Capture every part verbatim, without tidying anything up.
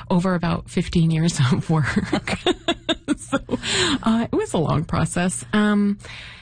over about fifteen years of work. so uh, it was a long process. Um,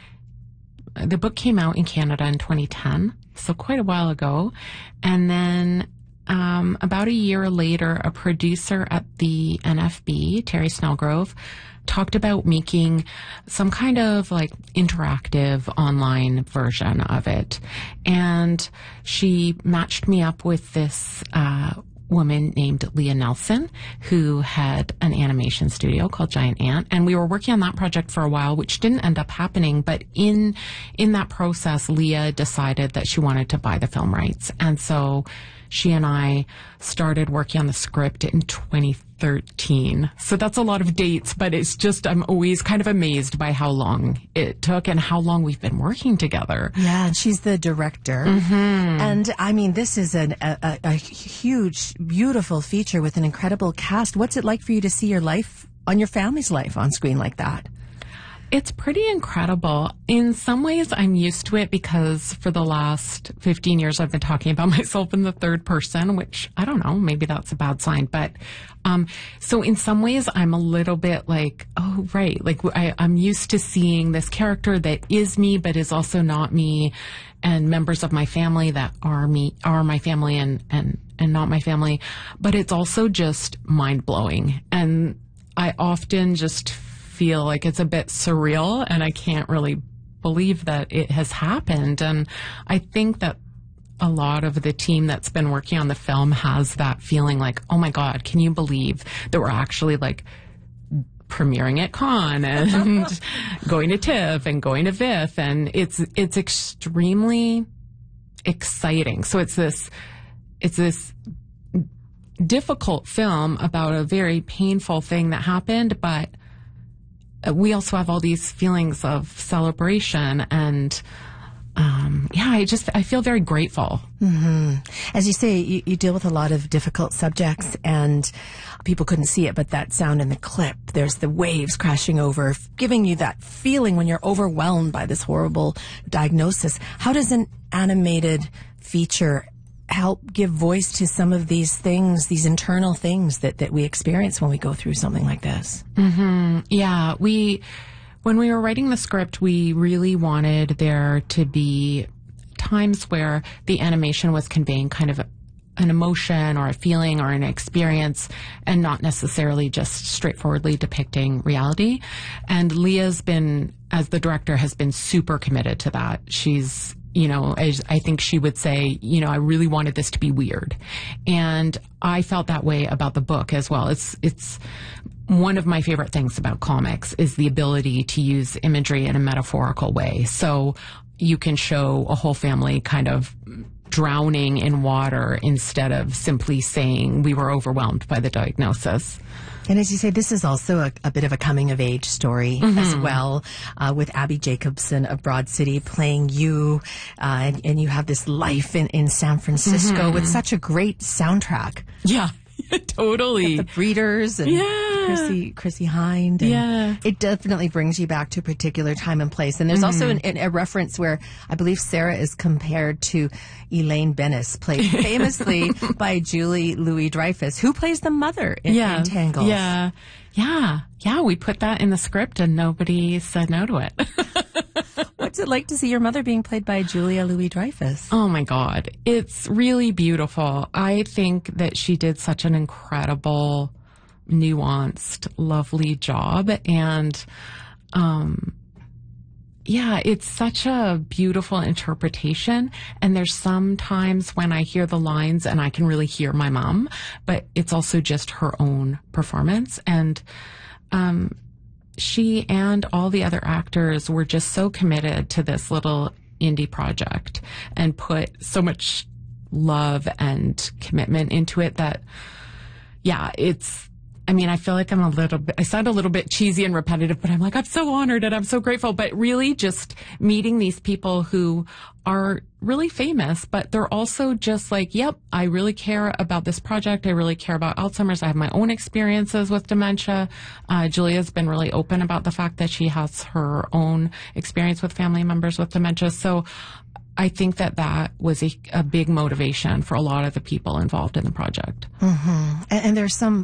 the book came out in Canada in twenty ten, so quite a while ago. And then um, about a year later, a producer at the N F B, Terry Snellgrove, talked about making some kind of like interactive online version of it. And she matched me up with this uh, woman named Leah Nelson, who had an animation studio called Giant Ant. And we were working on that project for a while, which didn't end up happening. But in, in that process, Leah decided that she wanted to buy the film rights. And so she and I started working on the script in twenty thirteen. So that's a lot of dates, but it's just, I'm always kind of amazed by how long it took and how long we've been working together. Yeah, and she's the director. Mm-hmm. And I mean, this is an, a, a huge, beautiful feature with an incredible cast. What's it like for you to see your life, on your family's life on screen like that? It's pretty incredible. In some ways, I'm used to it because for the last fifteen years, I've been talking about myself in the third person, which I don't know, maybe that's a bad sign. But um, so in some ways, I'm a little bit like, oh, right. Like I, I'm used to seeing this character that is me, but is also not me, and members of my family that are me, are my family and, and, and not my family. But it's also just mind blowing. And I often just feel like it's a bit surreal and I can't really believe that it has happened. And I think that a lot of the team that's been working on the film has that feeling like, oh my God, can you believe that we're actually like premiering at Cannes and going to TIFF and going to V I F, and it's it's extremely exciting. So it's this it's this difficult film about a very painful thing that happened, but we also have all these feelings of celebration and, um, yeah, I just, I feel very grateful. Mm-hmm. As you say, you, you deal with a lot of difficult subjects and people couldn't see it, but that sound in the clip, there's the waves crashing over, giving you that feeling when you're overwhelmed by this horrible diagnosis. How does an animated feature help give voice to some of these things, these internal things that, that we experience when we go through something like this? Mm-hmm. Yeah, we, when we were writing the script, we really wanted there to be times where the animation was conveying kind of an emotion or a feeling or an experience and not necessarily just straightforwardly depicting reality. And Leah's been, as the director, has been super committed to that. She's You know, as I think she would say, you know, I really wanted this to be weird. And I felt that way about the book as well. It's, it's one of my favorite things about comics is the ability to use imagery in a metaphorical way. So you can show a whole family kind of drowning in water instead of simply saying we were overwhelmed by the diagnosis. And as you say, this is also a, a bit of a coming-of-age story mm-hmm. as well, uh, with Abby Jacobson of Broad City playing you, uh, and, and you have this life in, in San Francisco mm-hmm. with such a great soundtrack. Yeah, totally. The Breeders and yeah. Chrissy, Chrissy Hind. And yeah. It definitely brings you back to a particular time and place. And there's mm-hmm. also an, an, a reference where I believe Sarah is compared to Elaine Bennis, played famously by Julie Louis-Dreyfus, who plays the mother in, yeah. in Tangled. Yeah, yeah, yeah. We put that in the script and nobody said no to it. What's it like to see your mother being played by Julia Louis-Dreyfus? Oh my God. It's really beautiful. I think that she did such an incredible, nuanced, lovely job. And, um, yeah, it's such a beautiful interpretation. And there's some times when I hear the lines and I can really hear my mom, but it's also just her own performance. And, um, she and all the other actors were just so committed to this little indie project and put so much love and commitment into it that, yeah, it's, I mean, I feel like I'm a little bit, I sound a little bit cheesy and repetitive, but I'm like, I'm so honored and I'm so grateful. But really just meeting these people who are really famous, but they're also just like, yep, I really care about this project. I really care about Alzheimer's. I have my own experiences with dementia. Uh, Julia's been really open about the fact that she has her own experience with family members with dementia. So I think that that was a, a big motivation for a lot of the people involved in the project. Mm-hmm. And, and there's some